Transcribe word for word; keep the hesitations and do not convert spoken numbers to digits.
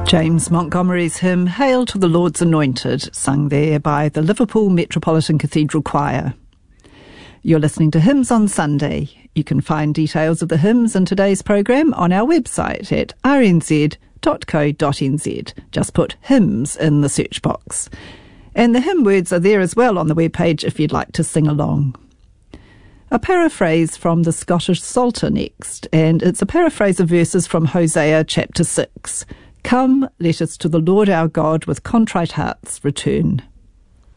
James Montgomery's hymn, Hail to the Lord's Anointed, sung there by the Liverpool Metropolitan Cathedral Choir. You're listening to Hymns on Sunday. You can find details of the hymns in today's programme on our website at r n z dot co dot n z. Just put hymns in the search box. And the hymn words are there as well on the webpage if you'd like to sing along. A paraphrase from the Scottish Psalter next, and it's a paraphrase of verses from Hosea chapter six. Come, let us to the Lord our God with contrite hearts return.